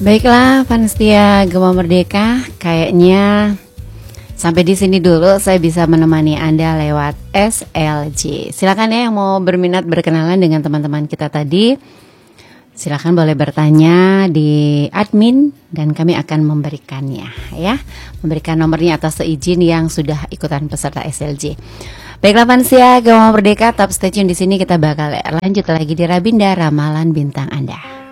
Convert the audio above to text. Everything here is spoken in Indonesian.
Baiklah, Fansetia Gema Merdeka, kayaknya sampai di sini dulu saya bisa menemani Anda lewat SLJ. Silakan ya yang mau berminat berkenalan dengan teman-teman kita tadi. Silakan boleh bertanya di admin dan kami akan memberikannya ya. Memberikan nomornya atas seizin yang sudah ikutan peserta SLJ. Baiklah Fansetia Gema Merdeka, tetap stay tune di sini, kita bakal lanjut lagi di Rabinda Ramalan Bintang Anda.